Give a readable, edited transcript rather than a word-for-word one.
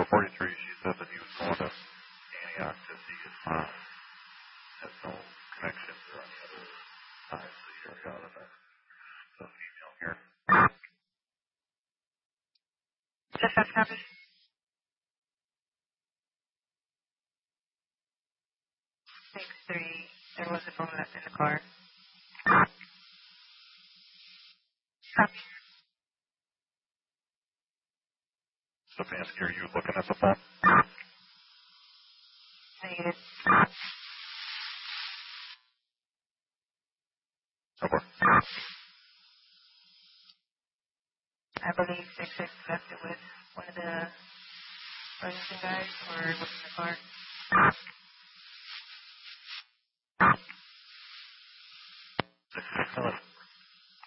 43, she said that he was going to Antioch to see his mom. Has no connections or any other ties to the area other than the female here. Just have copy. 6-3. There was a phone left in the car. Copy. Stefanski, are you looking at the phone? Negative. Okay. I believe 6-6 left it with one of the Arlington guys or was in the car. Excellent.